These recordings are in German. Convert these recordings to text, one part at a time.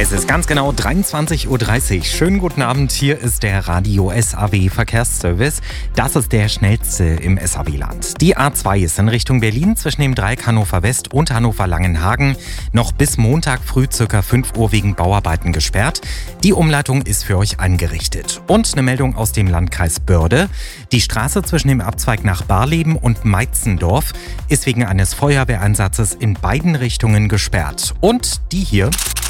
Es ist ganz genau 23:30 Uhr. Schönen guten Abend, hier ist der Radio SAW Verkehrsservice. Das ist der schnellste im SAW-Land. Die A2 ist in Richtung Berlin zwischen dem Dreieck Hannover West und Hannover Langenhagen noch bis Montag früh ca. 5 Uhr wegen Bauarbeiten gesperrt. Die Umleitung ist für euch eingerichtet. Und eine Meldung aus dem Landkreis Börde. Die Straße zwischen dem Abzweig nach Barleben und Meitzendorf ist wegen eines Feuerwehreinsatzes in beiden Richtungen gesperrt. Und die hier...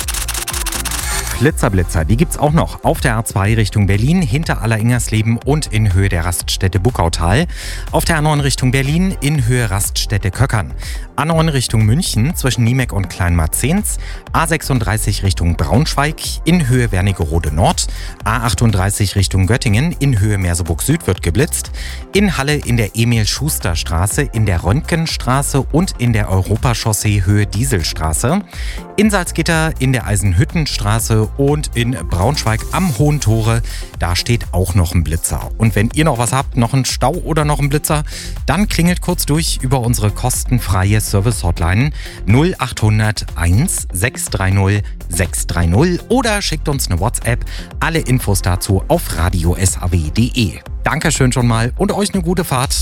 Blitzer, die gibt's auch noch auf der A2 Richtung Berlin, hinter Alleringersleben und in Höhe der Raststätte Buckautal. Auf der A9 Richtung Berlin in Höhe Raststätte Köckern. A9 Richtung München zwischen Niemek und Kleinmarzens. A36 Richtung Braunschweig in Höhe Wernigerode Nord. A38 Richtung Göttingen in Höhe Merseburg Süd wird geblitzt. In Halle in der Emil-Schuster-Straße, in der Röntgenstraße und in der Europachaussee Höhe Dieselstraße. In Salzgitter in der Eisenhüttenstraße und in Braunschweig am Hohen Tore, da steht auch noch ein Blitzer. Und wenn ihr noch was habt, noch einen Stau oder noch einen Blitzer, dann klingelt kurz durch über unsere kostenfreie Service-Hotline 0800 1 630 630 oder schickt uns eine WhatsApp. Alle Infos dazu auf radiosaw.de. Dankeschön schon mal und euch eine gute Fahrt.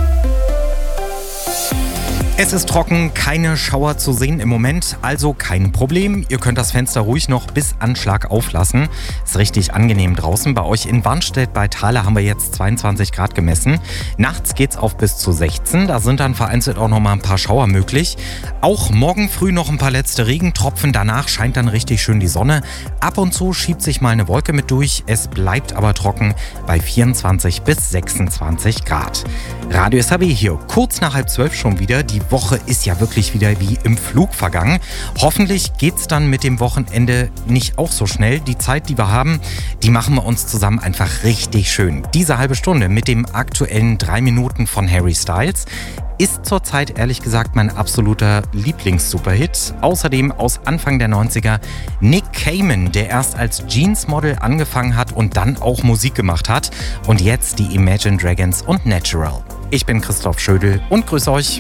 Es ist trocken, keine Schauer zu sehen im Moment, also kein Problem. Ihr könnt das Fenster ruhig noch bis Anschlag auflassen. Ist richtig angenehm draußen. Bei euch in Warnstedt bei Thaler haben wir jetzt 22 Grad gemessen. Nachts geht's auf bis zu 16. Da sind dann vereinzelt auch noch mal ein paar Schauer möglich. Auch morgen früh noch ein paar letzte Regentropfen. Danach scheint dann richtig schön die Sonne. Ab und zu schiebt sich mal eine Wolke mit durch. Es bleibt aber trocken bei 24 bis 26 Grad. Radio SAW hier, kurz nach 11:30 schon wieder. Die Woche ist ja wirklich wieder wie im Flug vergangen. Hoffentlich geht's dann mit dem Wochenende nicht auch so schnell. Die Zeit, die wir haben, die machen wir uns zusammen einfach richtig schön. Diese halbe Stunde mit dem aktuellen 3 Minuten von Harry Styles ist zurzeit ehrlich gesagt mein absoluter Lieblings-Superhit. Außerdem aus Anfang der 90er Nick Cayman, der erst als Jeans-Model angefangen hat und dann auch Musik gemacht hat. Und jetzt die Imagine Dragons und Natural. Ich bin Christoph Schödel und grüße euch.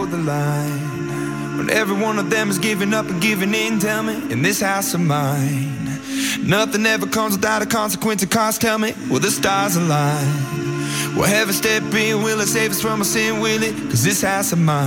When every one of them is giving up and giving in, tell me, in this house of mine, nothing ever comes without a consequence of cost, tell me, will the stars align? Will heaven step in, will it save us from our sin, will it? 'Cause this house of mine